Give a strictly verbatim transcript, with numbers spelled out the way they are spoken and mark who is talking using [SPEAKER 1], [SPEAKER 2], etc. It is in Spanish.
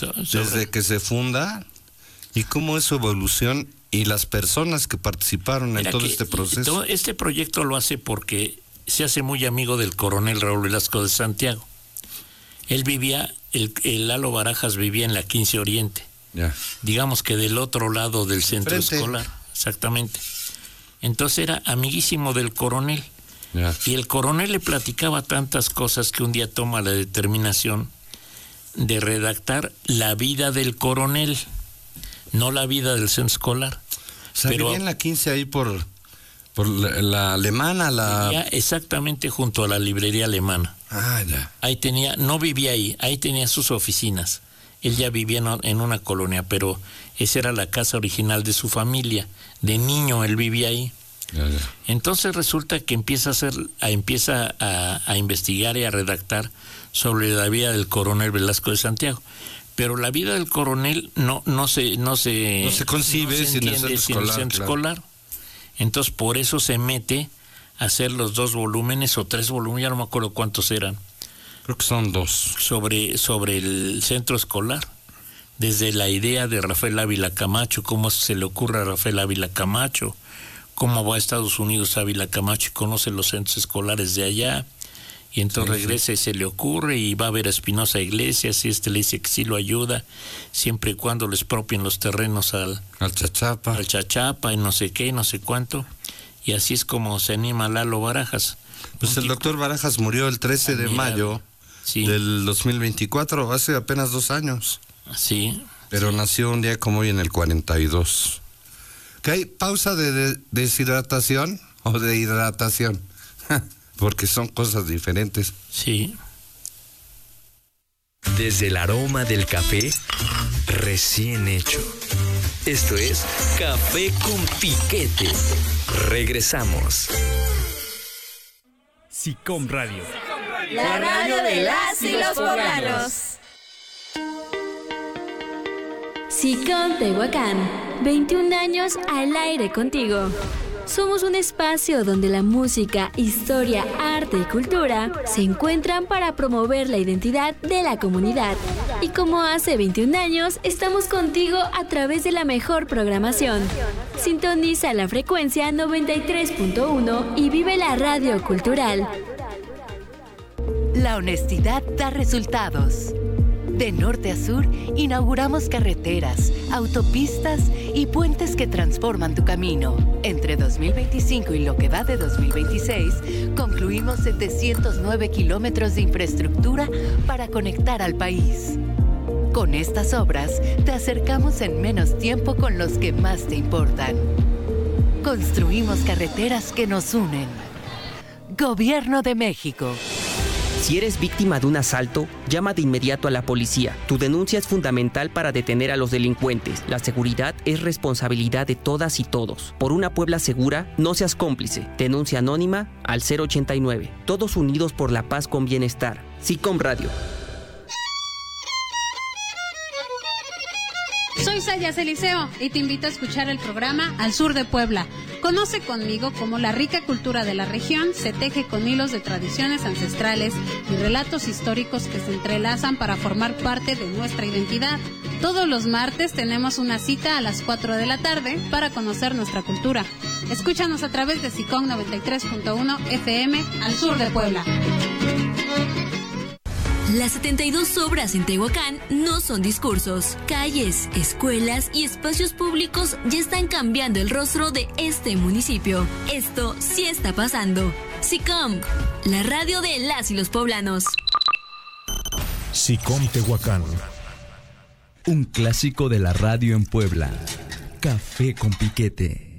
[SPEAKER 1] So,
[SPEAKER 2] desde que se funda y cómo es su evolución y las personas que participaron en todo este proceso.
[SPEAKER 1] Todo este proyecto lo hace porque se hace muy amigo del coronel Raúl Velasco de Santiago. Él vivía, el, el Lalo Barajas vivía en la quince Oriente,
[SPEAKER 2] ya.
[SPEAKER 1] digamos que del otro lado del centro
[SPEAKER 2] Frente.
[SPEAKER 1] escolar, exactamente. Entonces era amiguísimo del coronel.
[SPEAKER 2] Ya.
[SPEAKER 1] Y el coronel le platicaba tantas cosas que un día toma la determinación de redactar la vida del coronel, no la vida del centro escolar.
[SPEAKER 2] O sea,
[SPEAKER 1] pero
[SPEAKER 2] vivía en la quince ahí por, por la, la alemana, la...
[SPEAKER 1] vivía exactamente junto a la librería alemana.
[SPEAKER 2] Ah, ya.
[SPEAKER 1] Ahí tenía, no vivía ahí, ahí tenía sus oficinas. Él ya vivía en, en una colonia, pero esa era la casa original de su familia. De niño él vivía ahí.
[SPEAKER 2] Ya, ya.
[SPEAKER 1] Entonces resulta que empieza a hacer, a, empieza a, a investigar y a redactar sobre la vida del coronel Velasco de Santiago. Pero la vida del coronel no, no se, no se,
[SPEAKER 2] No se concibe
[SPEAKER 1] no se
[SPEAKER 2] sin el
[SPEAKER 1] entiende
[SPEAKER 2] centro
[SPEAKER 1] sin el
[SPEAKER 2] escolar,
[SPEAKER 1] centro
[SPEAKER 2] claro.
[SPEAKER 1] escolar. Entonces por eso se mete a hacer los dos volúmenes o tres volúmenes, ya no me acuerdo cuántos eran,
[SPEAKER 2] Creo que son dos.
[SPEAKER 1] sobre, sobre el centro escolar. Desde la idea de Rafael Ávila Camacho, cómo se le ocurre a Rafael Ávila Camacho, cómo va a Estados Unidos Ávila Camacho y conoce los centros escolares de allá, y entonces
[SPEAKER 2] sí,
[SPEAKER 1] regresa
[SPEAKER 2] sí.
[SPEAKER 1] y se le ocurre y va a ver a Espinosa Iglesias y este le dice que sí lo ayuda, siempre y cuando le expropien los terrenos al,
[SPEAKER 2] Al Chachapa.
[SPEAKER 1] al Chachapa y no sé qué, no sé cuánto, y así es como se anima Lalo Barajas.
[SPEAKER 2] Pues
[SPEAKER 1] Un
[SPEAKER 2] el
[SPEAKER 1] tipo
[SPEAKER 2] doctor Barajas murió el trece de
[SPEAKER 1] admirable.
[SPEAKER 2] mayo
[SPEAKER 1] Sí,
[SPEAKER 2] del dos mil veinticuatro, hace apenas dos años.
[SPEAKER 1] sí,
[SPEAKER 2] Pero nació un día como hoy en el cuarenta y dos. ¿Qué hay? ¿Pausa de, de deshidratación o de hidratación? Porque son cosas diferentes.
[SPEAKER 1] sí.
[SPEAKER 3] Desde el aroma del café recién hecho. Esto es Café con Piquete. Regresamos.
[SPEAKER 4] SICOM Radio.
[SPEAKER 5] La radio de las y los poblanos.
[SPEAKER 6] SICOM Tehuacán, veintiún años al aire contigo. Somos un espacio donde la música, historia, arte y cultura se encuentran para promover la identidad de la comunidad. Y como hace veintiún años, estamos contigo a través de la mejor programación. Sintoniza la frecuencia noventa y tres punto uno y vive la radio cultural.
[SPEAKER 7] La honestidad da resultados. De norte a sur, inauguramos carreteras, autopistas y puentes que transforman tu camino. Entre dos mil veinticinco y lo que va de dos mil veintiséis, concluimos setecientos nueve kilómetros de infraestructura para conectar al país. Con estas obras, te acercamos en menos tiempo con los que más te importan. Construimos carreteras que nos unen. Gobierno de México.
[SPEAKER 8] Si eres víctima de un asalto, llama de inmediato a la policía. Tu denuncia es fundamental para detener a los delincuentes. La seguridad es responsabilidad de todas y todos. Por una Puebla segura, no seas cómplice. Denuncia anónima al cero ochenta y nueve. Todos unidos por la paz con bienestar. SICOM Radio.
[SPEAKER 9] Soy Sayas Eliseo y te invito a escuchar el programa Al Sur de Puebla. Conoce conmigo cómo la rica cultura de la región se teje con hilos de tradiciones ancestrales y relatos históricos que se entrelazan para formar parte de nuestra identidad. Todos los martes tenemos una cita a las cuatro de la tarde para conocer nuestra cultura. Escúchanos a través de SICOM noventa y tres punto uno F M Al Sur de Puebla.
[SPEAKER 6] Las setenta y dos obras en Tehuacán no son discursos. Calles, escuelas y espacios públicos ya están cambiando el rostro de este municipio. Esto sí está pasando. SICOM, la radio de las y los poblanos.
[SPEAKER 4] SICOM Tehuacán. Un clásico de la radio en Puebla. Café con Piquete.